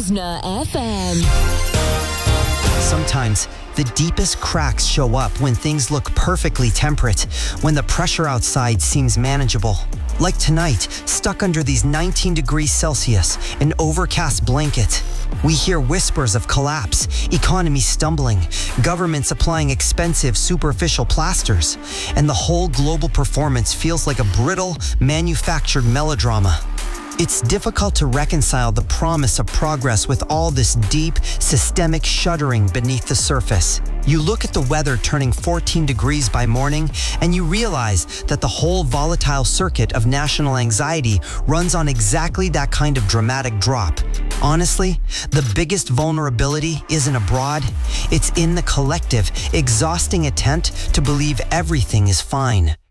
Husna FM. Sometimes the deepest cracks show up when things look perfectly temperate, when the pressure outside seems manageable. Like tonight, stuck under these 19 degrees Celsius, an overcast blanket. We hear whispers of collapse, economies stumbling, governments applying expensive superficial plasters, and the whole global performance feels like a brittle, manufactured melodrama. It's difficult to reconcile the promise of progress with all this deep, systemic shuddering beneath the surface. You look at the weather turning 14 degrees by morning, and you realize that the whole volatile circuit of national anxiety runs on exactly that kind of dramatic drop. Honestly, the biggest vulnerability isn't abroad, it's in the collective, exhausting attempt to believe everything is fine.